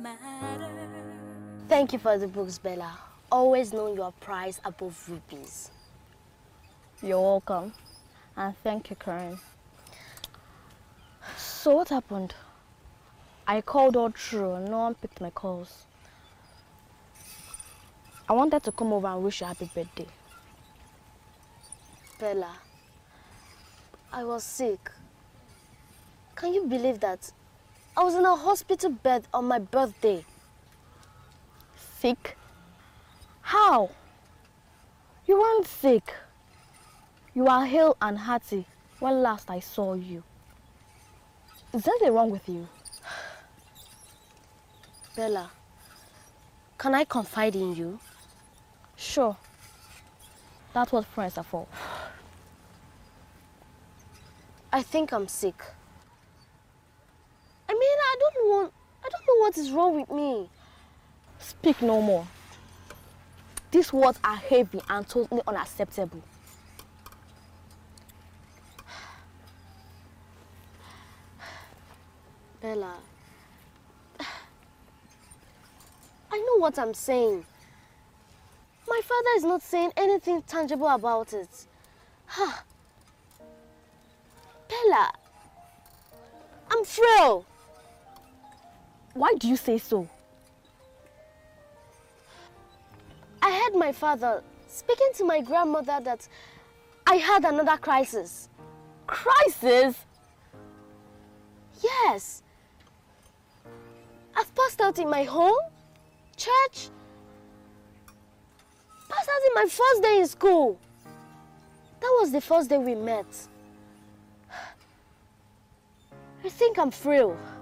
Thank you for the books, Bella. Always know your price above rupees. You're welcome. And thank you, Karen. So what happened? I called all through and no one picked my calls. I wanted to come over and wish you a happy birthday. Bella, I was sick. Can you believe that? I was in a hospital bed on my birthday. Sick? How? You weren't sick. You were hale and hearty when last I saw you. Is there anything wrong with you? Bella, can I confide in you? Sure. That's what friends are for. I think I'm sick. I mean, I don't know what is wrong with me. Speak no more. These words are heavy and totally unacceptable. Bella, I know what I'm saying. My father is not saying anything tangible about it. Bella, I'm frail. Why do you say so? I heard my father speaking to my grandmother that I had another crisis. Crisis? Yes. I've passed out in my home, church, passed out in my first day in school. That was the first day we met. I think I'm frail.